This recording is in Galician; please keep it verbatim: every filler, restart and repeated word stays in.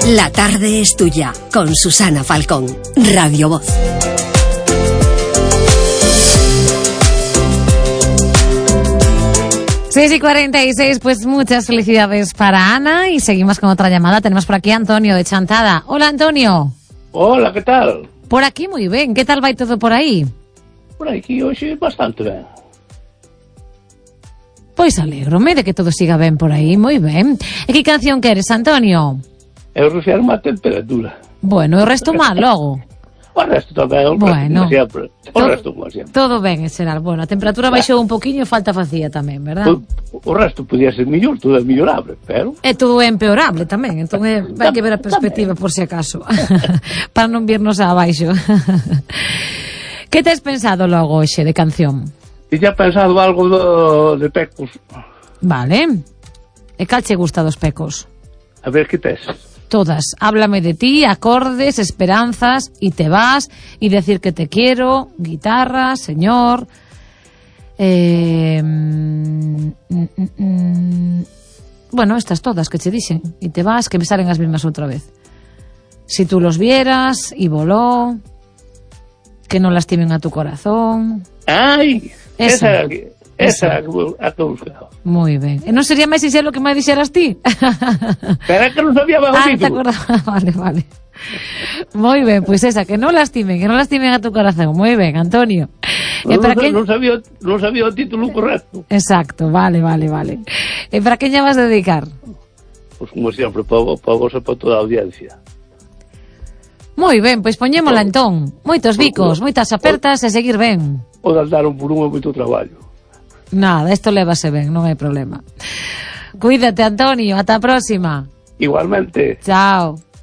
La tarde es tuya, con Susana Falcón, Radio Voz. seis y cuarenta y seis, pues muchas felicidades para Ana y seguimos con otra llamada. Tenemos por aquí a Antonio de Chantada. Hola, Antonio. Hola, ¿qué tal? Por aquí muy bien. ¿Qué tal va todo por aí? Por aquí hoxe bastante ben. Pois alégrome de que todo siga ben por aí, moi ben. E que canción queres, Antonio? Eu refiero a temperatura. Bueno, o resto mal logo. O resto tamén, o bueno, resto sempre. O todo, resto como sempre. Todo ben, en xeral. Bueno, a temperatura baixou un poquinho e falta facía tamén, verdad? O, o resto podía ser mellor, todo é mellorable, pero... É todo é empeorable tamén, entón é, vai que ver a perspectiva por si acaso. Para non virnos abaixo. Que tes pensado logo hoxe de canción? E xa pensado algo do, de Pecos. Vale. E cal che gusta dos Pecos? A ver, que tes? Todas. Háblame de ti, acordes, esperanzas, y te vas, y decir que te quiero, guitarra, señor. Eh, mm, mm, mm, bueno, estas todas que che dixen. Y te vas, que me salen as mismas outra vez. Si tú los vieras, y voló, que no lastimen a tu corazón. Ai, esa, esa era que... Esa é a que buscaba. Moi ben. E non sería máis sinxelo que me dixeras ti? Pero é que non sabía máis o ah, título. Vale, vale. Moi ben, pois pues esa, que non lastimen, que non lastimen a tu corazón. Moi ben, Antonio. Non, e para non, que... non, sabía, non sabía o título correcto. Exacto, vale, vale, vale. E para que lle vas a dedicar? Pois pues, como sempre, para, para vos e para toda a audiencia. Moi ben, pois poñémola entón. Moitos bicos, moitas apertas e seguir ben. O de andar un por un é moito traballo. Nada, isto lévase ben, non hai problema. Cuídate, Antonio, ata a próxima. Igualmente. Chao.